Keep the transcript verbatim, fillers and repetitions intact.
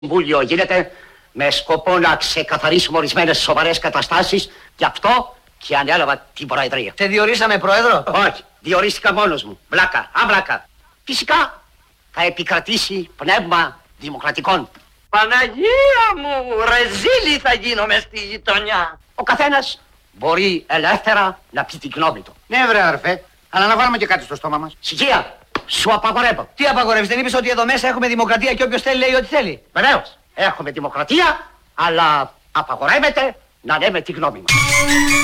Συμβούλιο γίνεται με σκοπό να ξεκαθαρίσουμε ορισμένες σοβαρές καταστάσεις. Γι' αυτό και ανέλαβα την Προεδρία. Σε διορίσαμε πρόεδρο? Όχι, διορίστηκα μόνος μου. Βλάκα, αμπλάκα. Φυσικά θα επικρατήσει πνεύμα δημοκρατικών. Παναγία μου, ρεζίλη θα γίνομαι στη γειτονιά. Ο καθένας μπορεί ελεύθερα να πει την γνώμη του. Ναι, βρε αρφέ, αλλά να βάλουμε και κάτι στο στόμα μας. Συγεία, σου απαγορεύω. Τι απαγορεύεις, δεν είπες ότι εδώ μέσα έχουμε δημοκρατία και όποιος θέλει λέει ό,τι θέλει? Βεβαίως, έχουμε δημοκρατία, αλλά απαγορεύεται να λέμε τη γνώμη μας.